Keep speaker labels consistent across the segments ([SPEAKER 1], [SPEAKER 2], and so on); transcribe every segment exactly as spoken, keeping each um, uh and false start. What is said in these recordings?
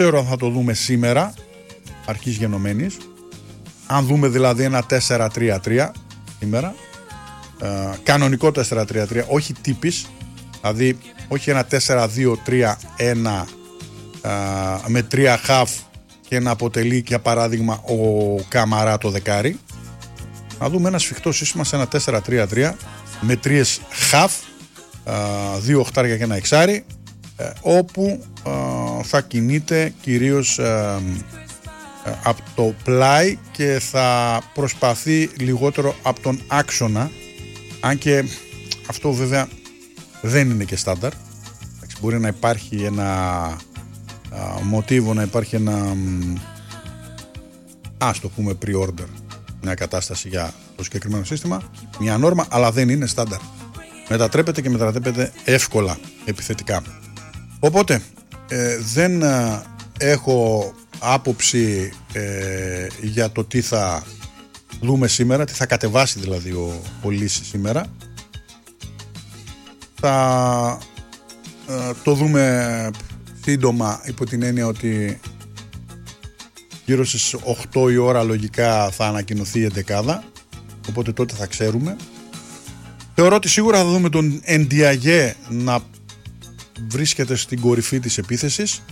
[SPEAKER 1] ξέρω αν θα το δούμε σήμερα, αρχής γενομένης. Αν δούμε δηλαδή ένα τέσσερα τρία τρία σήμερα, ε, κανονικό τέσσερα τρία τρία, όχι τύπης, δηλαδή όχι ένα τέσσερα δύο τρία ένα ε, με τρία χαφ και να αποτελεί για παράδειγμα ο Καμαρά το δεκάρι. Να δούμε ένα σφιχτό σύστημα σε ένα τέσσερα τρία τρία με τρίες χαφ, ε, δύο οχτάρια και ένα εξάρι, ε, όπου ε, θα κινείται κυρίως ε, ε, από το πλάι και θα προσπαθεί λιγότερο από τον άξονα, αν και αυτό βέβαια δεν είναι και στάνταρ. Μπορεί να υπάρχει ένα α, μοτίβο, να υπάρχει ένα, ας το πούμε, pre-order, μια κατάσταση για το συγκεκριμένο σύστημα, μια νόρμα, αλλά δεν είναι στάνταρ. Μετατρέπεται και μετατρέπεται εύκολα επιθετικά. Οπότε ε, δεν ε, έχω άποψη ε, για το τι θα δούμε σήμερα, τι θα κατεβάσει δηλαδή ο, ο Λύσης σήμερα. Θα ε, το δούμε σύντομα, υπό την έννοια ότι γύρω στις οκτώ η ώρα λογικά θα ανακοινωθεί η εντεκάδα, οπότε τότε θα ξέρουμε. Θεωρώ ότι σίγουρα θα δούμε τον Εντιαγέ να βρίσκεται στην κορυφή της επίθεσης.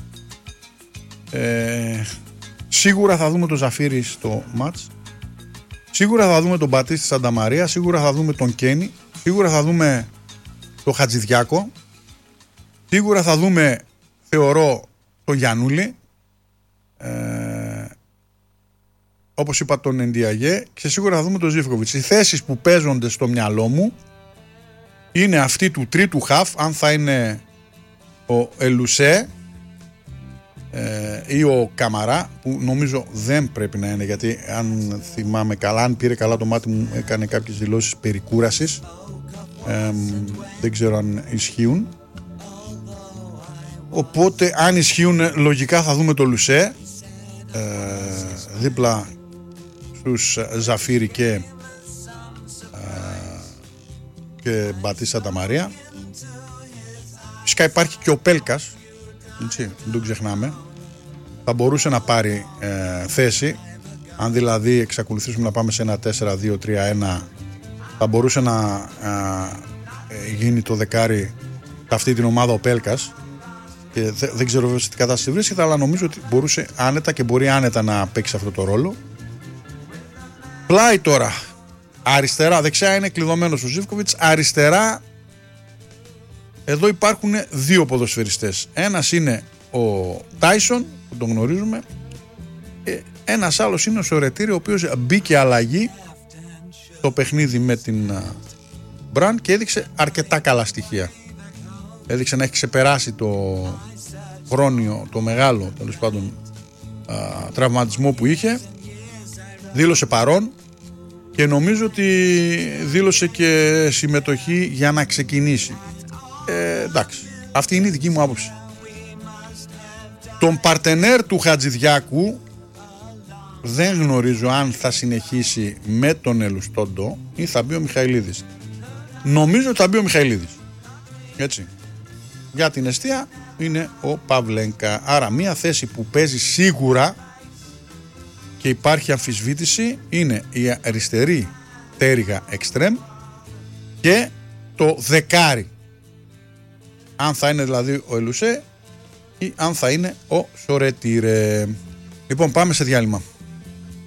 [SPEAKER 1] Ε, σίγουρα θα δούμε τον Ζαφίρι στο μάτς. Σίγουρα θα δούμε τον Μπατίστη Σανταμαρία. Σίγουρα θα δούμε τον Κένι. Σίγουρα θα δούμε τον Χατζηδιάκο. Σίγουρα θα δούμε, θεωρώ, τον Γιαννούλη. Ε, όπως είπα, τον Εντιαγέ. Και σίγουρα θα δούμε τον Ζίβκοβιτς. Οι θέσεις που παίζονται στο μυαλό μου είναι αυτή του τρίτου χαφ, αν θα είναι ο Ελουσέ ε, ή ο Καμαρά, που νομίζω δεν πρέπει να είναι, γιατί αν θυμάμαι καλά, αν πήρε καλά το μάτι μου, έκανε κάποιες δηλώσεις περί κούρασης, ε, δεν ξέρω αν ισχύουν. Οπότε αν ισχύουν, λογικά θα δούμε το Λουσέ ε, δίπλα στους Ζαφίρι και και Μπατίστα Σανταμαρία. Φυσικά υπάρχει και ο Πέλκας, έτσι, δεν τον ξεχνάμε. Θα μπορούσε να πάρει ε, θέση, αν δηλαδή εξακολουθήσουμε να πάμε σε ένα τέσσερα δύο τρία ένα, θα μπορούσε να ε, γίνει το δεκάρι σε αυτή την ομάδα ο Πέλκας, και δε, δεν ξέρω βέβαια σε τι κατάσταση βρίσκεται, αλλά νομίζω ότι μπορούσε άνετα και μπορεί άνετα να παίξει αυτό το ρόλο. Πλάι τώρα, αριστερά, δεξιά είναι κλειδωμένος ο Ζίβκοβιτς, αριστερά εδώ υπάρχουν δύο ποδοσφαιριστές. Ένας είναι ο Τάισον, που τον γνωρίζουμε, και ένας άλλος είναι ο Σορετήρη, ο οποίος μπήκε αλλαγή στο παιχνίδι με την Μπραν και έδειξε αρκετά καλά στοιχεία. Έδειξε να έχει ξεπεράσει το χρόνιο, το μεγάλο τέλος πάντων α, τραυματισμό που είχε. Δήλωσε παρόν και νομίζω ότι δήλωσε και συμμετοχή για να ξεκινήσει. Ε, εντάξει, αυτή είναι η δική μου άποψη. Τον παρτενέρ του Χατζηδιάκου δεν γνωρίζω αν θα συνεχίσει με τον Ελουστόντο ή θα μπει ο Μιχαηλίδης. Νομίζω ότι θα μπει ο Μιχαηλίδης. Έτσι. Για την εστία είναι ο Παυλένκα. Άρα μια θέση που παίζει σίγουρα και υπάρχει αμφισβήτηση είναι η αριστερή τέριγα εξτρέμ και το δεκάρι. Αν θα είναι δηλαδή ο Ελουσέ ή αν θα είναι ο Σορετήρε. Λοιπόν, πάμε σε διάλειμμα.